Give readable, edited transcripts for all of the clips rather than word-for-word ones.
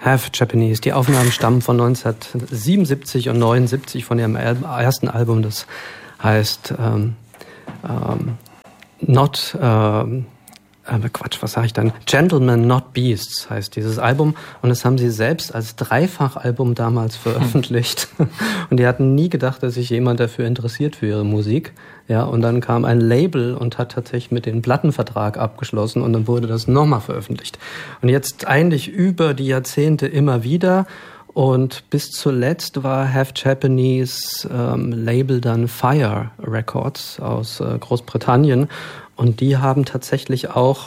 Half Japanese. Die Aufnahmen stammen von 1977 und 79 von ihrem ersten Album. Das heißt Gentlemen Not Beasts heißt dieses Album. Und das haben sie selbst als Dreifachalbum damals veröffentlicht. Und die hatten nie gedacht, dass sich jemand dafür interessiert für ihre Musik. Ja, und dann kam ein Label und hat tatsächlich mit den Plattenvertrag abgeschlossen und dann wurde das nochmal veröffentlicht. Und jetzt eigentlich über die Jahrzehnte immer wieder. Und bis zuletzt war Half Japanese Label dann Fire Records aus Großbritannien. Und die haben tatsächlich auch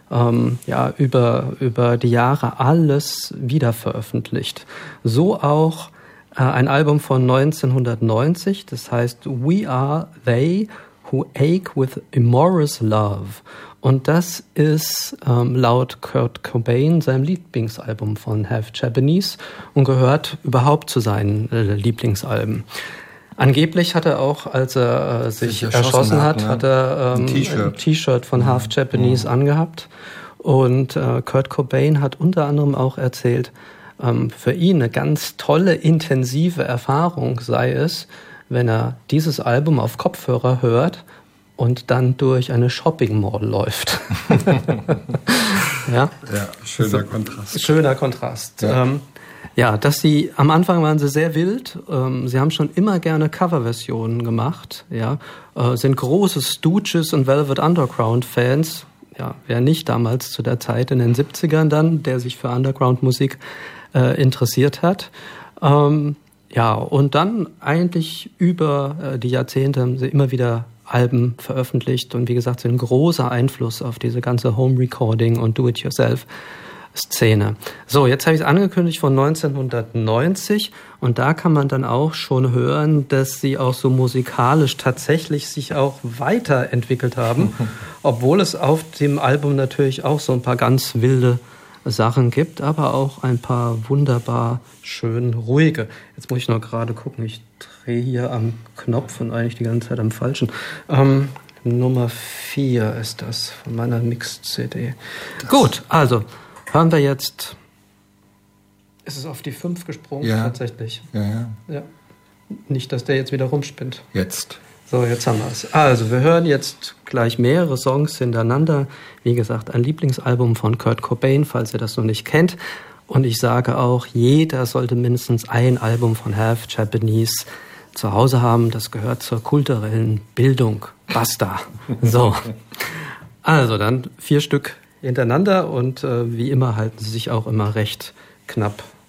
über die Jahre alles wieder veröffentlicht. So auch ein Album von 1990, das heißt We Are They Who Ache With Immorous Love. Und das ist laut Kurt Cobain sein Lieblingsalbum von Half Japanese und gehört überhaupt zu seinen Lieblingsalben. Angeblich hat er auch, als er sich erschossen hat, hat er ein T-Shirt von Half Japanese angehabt. Und Kurt Cobain hat unter anderem auch erzählt, für ihn eine ganz tolle, intensive Erfahrung sei es, wenn er dieses Album auf Kopfhörer hört und dann durch eine Shopping Mall läuft. Ja, schöner Kontrast. Schöner Kontrast. Ja. Dass sie, am Anfang waren sie sehr wild. Sie haben schon immer gerne Coverversionen gemacht. Ja, sind große Stooges und Velvet Underground Fans. Ja, wer nicht damals zu der Zeit in den 70ern dann, der sich für Underground-Musik interessiert hat. Ja, und dann eigentlich über die Jahrzehnte haben sie immer wieder Alben veröffentlicht und wie gesagt, sind ein großer Einfluss auf diese ganze Home-Recording und Do-it-yourself-Szene. So, jetzt habe ich es angekündigt von 1990 und da kann man dann auch schon hören, dass sie auch so musikalisch tatsächlich sich auch weiterentwickelt haben, obwohl es auf dem Album natürlich auch so ein paar ganz wilde Sachen gibt, aber auch ein paar wunderbar schön ruhige. Jetzt muss ich noch gerade gucken, ich drehe hier am Knopf und eigentlich die ganze Zeit am falschen. Nummer 4 ist das von meiner Mix-CD. Gut, also hören wir jetzt. Ist es auf die 5 gesprungen? Ja. Tatsächlich. Ja. Nicht, dass der jetzt wieder rumspinnt. Jetzt. So, jetzt haben wir es. Also, wir hören jetzt gleich mehrere Songs hintereinander. Wie gesagt, ein Lieblingsalbum von Kurt Cobain, falls ihr das noch nicht kennt. Und ich sage auch, jeder sollte mindestens ein Album von Half Japanese zu Hause haben. Das gehört zur kulturellen Bildung. Basta. So. Also, dann 4 Stück hintereinander und wie immer halten sie sich auch immer recht knapp